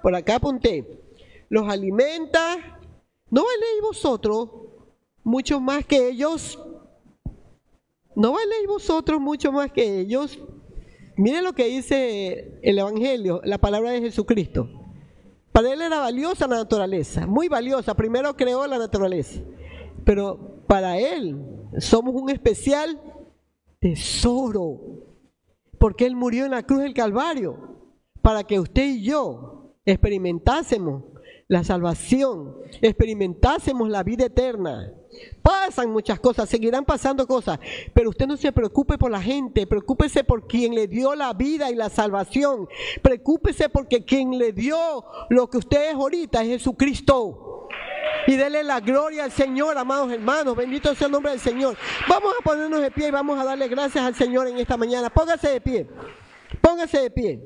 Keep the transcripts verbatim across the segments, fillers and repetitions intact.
por acá apunté, los alimenta. ¿No valéis vosotros mucho más que ellos? ¿No valéis vosotros mucho más que ellos? Miren lo que dice el Evangelio, la palabra de Jesucristo. Para él era valiosa la naturaleza, muy valiosa. Primero creó la naturaleza, pero para él somos un especial tesoro, porque él murió en la cruz del Calvario para que usted y yo experimentásemos la salvación, experimentásemos la vida eterna. Pasan muchas cosas, seguirán pasando cosas, pero usted no se preocupe por la gente, preocúpese por quien le dio la vida y la salvación, preocúpese porque quien le dio lo que usted es ahorita es Jesucristo. Y dele la gloria al Señor, amados hermanos, bendito sea el nombre del Señor. Vamos a ponernos de pie y vamos a darle gracias al Señor en esta mañana. Póngase de pie, póngase de pie,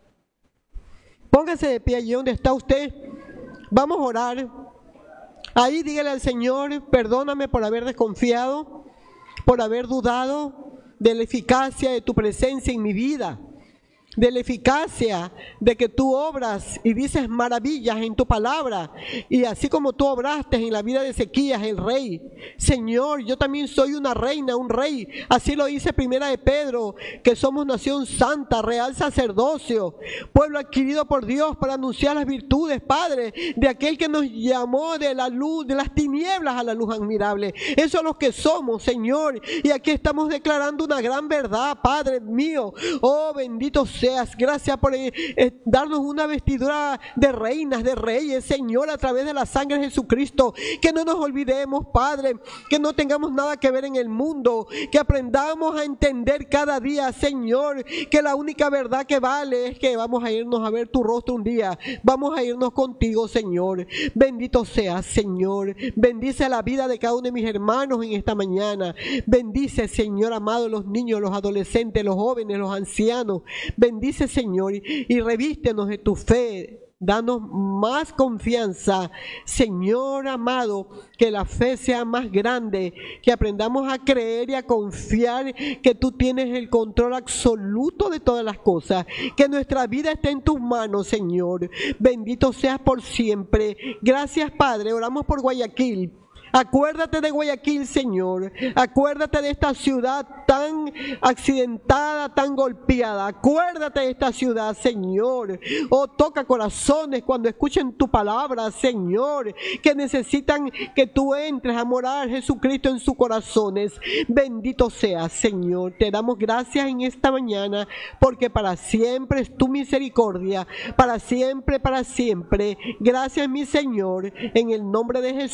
póngase de pie allí donde está usted. Vamos a orar. Ahí dígale al Señor, perdóname por haber desconfiado, por haber dudado de la eficacia de tu presencia en mi vida, de la eficacia de que tú obras y dices maravillas en tu palabra, y así como tú obraste en la vida de Ezequías, el rey. Señor, yo también soy una reina, un rey, así lo dice Primera de Pedro, que somos nación santa, real sacerdocio, pueblo adquirido por Dios para anunciar las virtudes, Padre, de aquel que nos llamó de la luz, de las tinieblas a la luz admirable. Eso es lo que somos, Señor, y aquí estamos declarando una gran verdad, Padre mío. Oh, bendito sea Seas. Gracias por eh, eh, darnos una vestidura de reinas, de reyes, Señor, a través de la sangre de Jesucristo. Que no nos olvidemos, Padre, que no tengamos nada que ver en el mundo, que aprendamos a entender cada día, Señor, que la única verdad que vale es que vamos a irnos a ver tu rostro un día, vamos a irnos contigo, Señor. Bendito seas, Señor. Bendice la vida de cada uno de mis hermanos en esta mañana. Bendice, Señor amado, los niños, los adolescentes, los jóvenes, los ancianos. Bendice, Señor, y revístenos de tu fe. Danos más confianza, Señor amado, que la fe sea más grande, que aprendamos a creer y a confiar que tú tienes el control absoluto de todas las cosas, que nuestra vida esté en tus manos, Señor. Bendito seas por siempre. Gracias, Padre. Oramos por Guayaquil. Acuérdate de Guayaquil, Señor. Acuérdate de esta ciudad tan accidentada, tan golpeada. Acuérdate de esta ciudad, Señor. Oh, toca corazones cuando escuchen tu palabra, Señor, que necesitan que tú entres a morar, Jesucristo, en sus corazones. Bendito seas, Señor. Te damos gracias en esta mañana, porque para siempre es tu misericordia. Para siempre, para siempre. Gracias, mi Señor, en el nombre de Jesús.